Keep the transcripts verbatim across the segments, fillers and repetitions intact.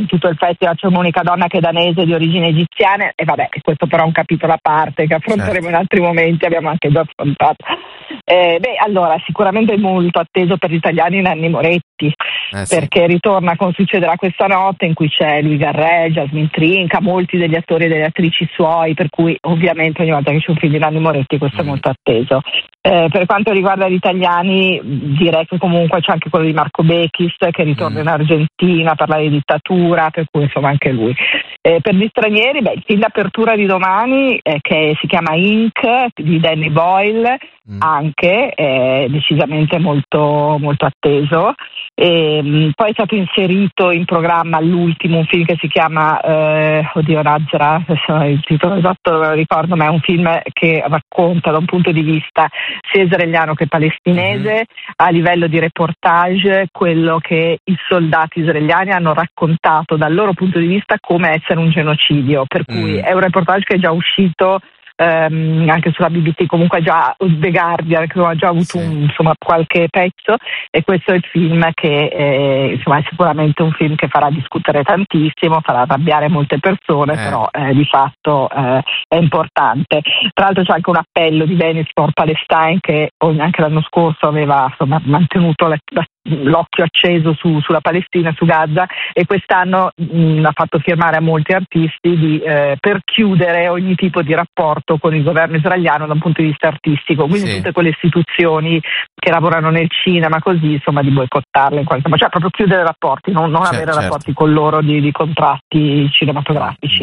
tutto il festival c'è un'unica donna che è danese di origini egiziane, e vabbè, questo però è un capitolo a parte che affronteremo certo. in altri momenti, abbiamo anche già affrontato. Eh, beh, allora, sicuramente è molto atteso per gli italiani Nanni Moretti, eh sì. perché ritorna con Succederà questa notte, in cui c'è Louis Garrel, Jasmine Trinca, molti degli attori e delle attrici suoi, per cui ovviamente ogni volta che c'è un film di Nanni Moretti questo mm. è molto atteso. Eh, per quanto riguarda gli italiani, direi che comunque c'è anche quello di Marco Bechis che ritorna mm. in Argentina a parlare di dittatura, per cui insomma anche lui. Eh, per gli stranieri, beh, il film d'apertura di domani eh, che si chiama Ink di Danny Boyle, mm. anche è decisamente molto, molto atteso. E, mh, poi è stato inserito in programma all'ultimo un film che si chiama eh, oddio Nazra, il titolo esatto non me lo ricordo, ma è un film che racconta da un punto di vista sia israeliano che palestinese, mm. a livello di reportage, quello che i soldati israeliani hanno raccontato dal loro punto di vista come essere un genocidio, per cui mm. è un reportage che è già uscito Um, anche sulla B B C, comunque già The Guardian, che ha già avuto sì. un, insomma, qualche pezzo, e questo è il film che eh, insomma è sicuramente un film che farà discutere tantissimo, farà arrabbiare molte persone, eh. però eh, di fatto eh, è importante. Tra l'altro c'è anche un appello di Venice for Palestine che anche l'anno scorso aveva insomma mantenuto la, la l'occhio acceso su, sulla Palestina, su Gaza, e quest'anno mh, ha fatto firmare a molti artisti di, eh, per chiudere ogni tipo di rapporto con il governo israeliano da un punto di vista artistico, quindi sì. tutte quelle istituzioni che lavorano nel cinema, così insomma di boicottarle in qualche modo, cioè proprio chiudere rapporti, non, non certo, avere certo. rapporti con loro di, di contratti cinematografici.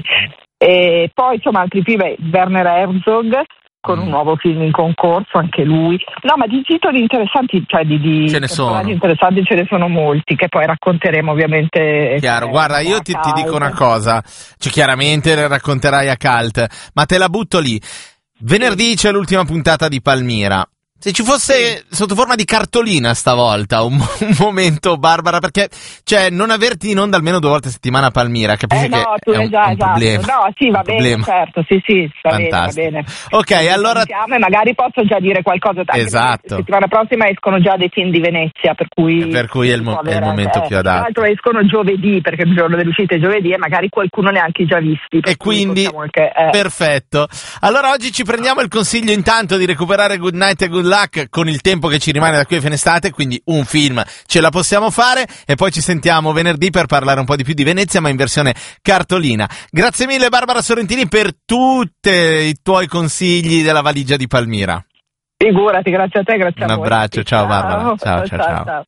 E poi insomma altri film, Werner Herzog con un nuovo film in concorso, anche lui. No, ma di titoli interessanti, cioè di, di ce ne sono interessanti ce ne sono molti, che poi racconteremo ovviamente. Chiaro, eh, guarda, io ti, ti dico una cosa, cioè chiaramente racconterai a Cult, ma te la butto lì. Venerdì c'è l'ultima puntata di Palmira. Se ci fosse sì. sotto forma di cartolina stavolta un, un momento, Barbara, perché cioè non averti in onda almeno due volte a settimana a Palmira, capisci eh no, che è un, già, un problema. No, sì, va bene, problema. certo, sì, sì, va bene, va bene. Ok, Quindi allora e magari posso già dire qualcosa, anche esatto. la settimana prossima escono già dei film di Venezia, per cui per cui è il, mo- è il momento eh, più adatto. Tra l'altro escono giovedì, perché il giorno dell'uscita è giovedì e magari qualcuno ne ha anche già visti. E quindi che, eh. perfetto. Allora oggi ci prendiamo il consiglio intanto di recuperare Good Night e Good Luck con il tempo che ci rimane da qui a fine estate, quindi un film ce la possiamo fare, e poi ci sentiamo venerdì per parlare un po' di più di Venezia, ma in versione cartolina. Grazie mille Barbara Sorrentini per tutti i tuoi consigli della valigia di Palmira. Figurati, grazie a te, grazie un a voi. Un abbraccio, ciao Barbara. Ciao, ciao, ciao. ciao. ciao.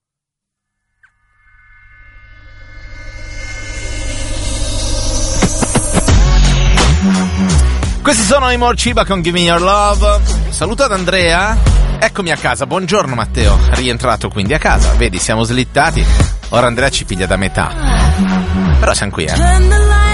Questi sono i Morciba con Give Me Your Love. Saluto ad Andrea. Eccomi a casa, buongiorno Matteo. Rientrato quindi a casa. Vedi, siamo slittati. Ora Andrea ci piglia da metà. Però siamo qui, eh.